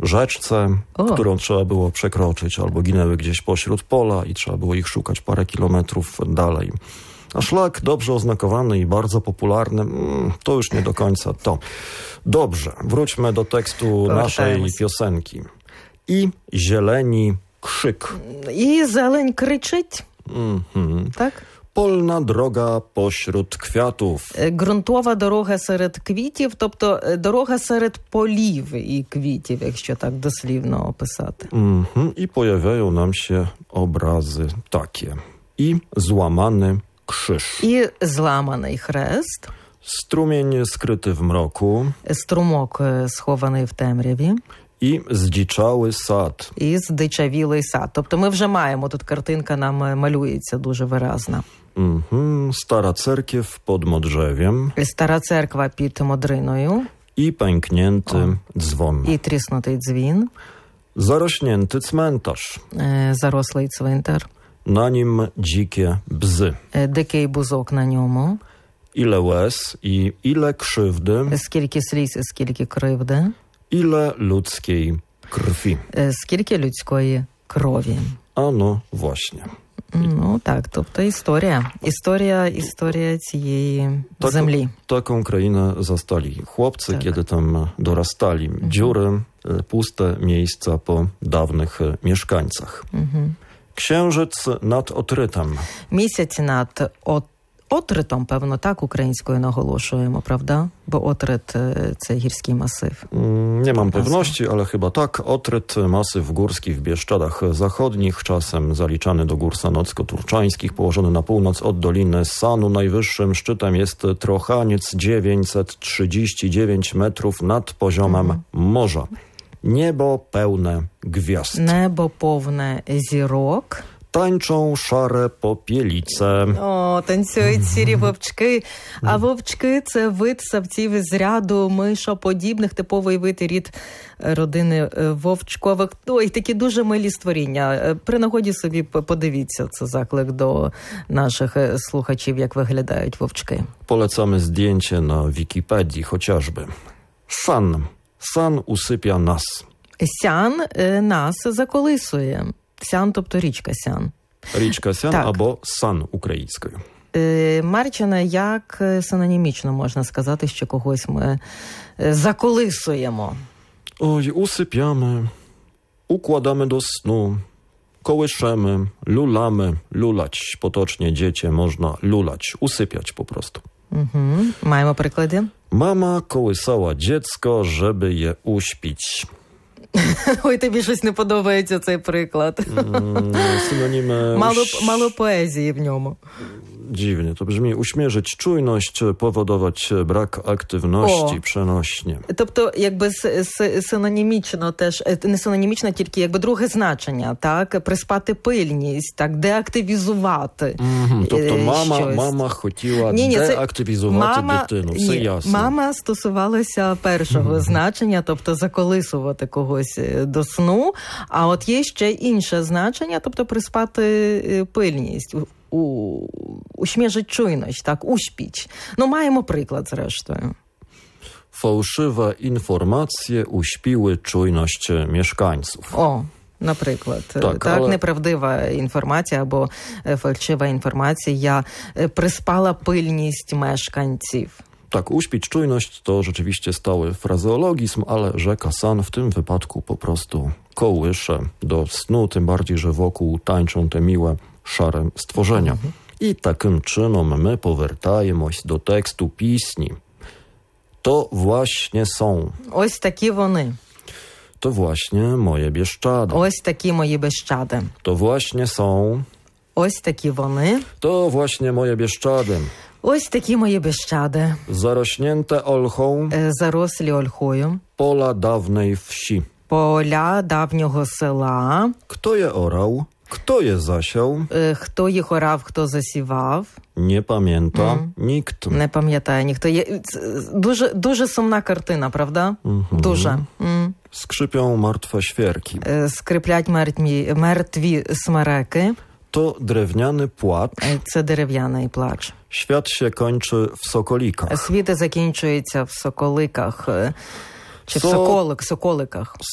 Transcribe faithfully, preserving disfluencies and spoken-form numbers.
rzeczce, O. którą trzeba było przekroczyć, albo ginęły gdzieś pośród pola i trzeba było ich szukać parę kilometrów dalej. A szlak dobrze oznakowany i bardzo popularny, mm, to już nie do końca to. Dobrze, wróćmy do tekstu naszej piosenki. I zieleni krzyk. І зелень кричить, Mhm. так? Polna droga pośród kwiatów. Е, Ґрунтова дорога серед квітів, тобто е, дорога серед полів і квітів, якщо так дослівно описати. Mhm. I pojawiają nam się obrazy takie. I złamany krzyż. І зламаний хрест, Strumień skryty w mroku. струмок е, схований в темряві, I zdziczały sad. і здичавілий сад. Тобто ми вже маємо, тут картинка нам е, малюється дуже виразна. Mhm. Stara cerkiew pod modrzewiem. Стара церква під Модриною I pęknięty dzwon. і тріснутий дзвін, Zarośnięty cmentarz. е, зарослий цвинтар, Na nim dzikie bzy. е, дикий бузок на ньому, Ile łez i ile krzywdy, скільки сліз і скільки кривди, ile ludzkiej krwi. е, скільки людської крові. Ano właśnie. Ну так, тобто історія. Історія, історія цієї Taką, землі. taką krainę zastali chłopcy, Tak. kiedy tam dorastali. Dziury, e, puste miejsca po dawnych e, mieszkańcach. Угу. Księżyc nad Otrytem. Місяць над от, отритом, певно, так українською наголошуємо, правда? Бо отрит е, – це гірський масив. Mm, Nie mam Jasne. pewności, ale chyba tak. Otryt, masyw górski w Bieszczadach Zachodnich, czasem zaliczany do gór sanocko-turczańskich, położony na północ od Doliny Sanu. Najwyższym szczytem jest Trochaniec, dziewięćset trzydzieści dziewięć metrów nad poziomem morza. Niebo pełne gwiazd. Небо повне зірок. Tańczą szare popielice. О, танцюють сірі вовчки. А вовчки – це вид савців із ряду мишоподібних, типовий вид і рід родини е, вовчкових. Ой, такі дуже милі створіння. Е, При нагоді собі п- подивіться, це заклик до наших е, слухачів, як виглядають вовчки. Polecamy zdjęcie na Wikipedii chociażby. San. San usypia nas. Сян е, нас заколисує. Сян, тобто річка Сян. Річка Сян Так. або Сан українською. Е, Марчина, як е, синонімічно можна сказати, що когось ми е, заколисуємо? Oj, usypiamy, układamy do snu, kołyszemy, lulamy, lulać. Potocznie dziecię można lulać, usypiać po prostu. Угу. Маємо приклади. Mama kołysała dziecko, żeby je uśpić. Ой, тобі щось не подобається цей приклад. Mm, synonimy... Мало, uś- мало поезії в ньому. Dziwnie to brzmi. Uśmierzyć czujność, powodować brak aktywności, O. przenośnie. Тобто, якби с- с- синонімічно теж, е, не синонімічно, тільки якби друге значення, так? Приспати пильність, так? Деактивізувати. Mhm, тобто е, мама, щось. мама хотіла Ні-ні, це деактивізувати мама, дитину. Все ні, ясно. мама стосувалася першого значення, тобто заколисувати когось е, до сну, а от є ще інше значення, тобто приспати е, пильність, у, у, uśmierzyć czujność, tak, uśpić. No маємо приклад зрештою. Fałszywe informacje uśpiły czujność mieszkańców. О, наприклад, Так, так, але- неправдива інформація або е, фальшива інформація е, приспала пильність мешканців. Tak, uśpić czujność to rzeczywiście stały frazeologizm, ale rzeka San w tym wypadku po prostu kołysze do snu, tym bardziej, że wokół tańczą te miłe, szare stworzenia. I takim czynom my powертаємось do tekstu pisni. To właśnie są, Ось такі вони. to właśnie moje Bieszczady. Ось такі мої Bieszczady. To właśnie są, Ось такі вони. to właśnie moje Bieszczady. Ось такі мої Bieszczady. Zarośnięte olchą Е, Зарослі ольхою. pola dawnej wsi. Поля давнього села. Kto je orał? Kto je zasiał? Е, Хто їх орав, хто засівав. Nie pamięta Mhm. nikt. Не пам'ятає ніхто. Є це дуже, дуже сумна картина, правда? Mhm. Дуже. М. Skrzypią martwe świerki. Е, Скриплять мертві, мертві смереки. To drewniany płacz. Е, Це дерев'яний плач. Świat się kończy w sokolikach. Світ закінчується в соколиках. е, Чи в Со- соколик, соколиках.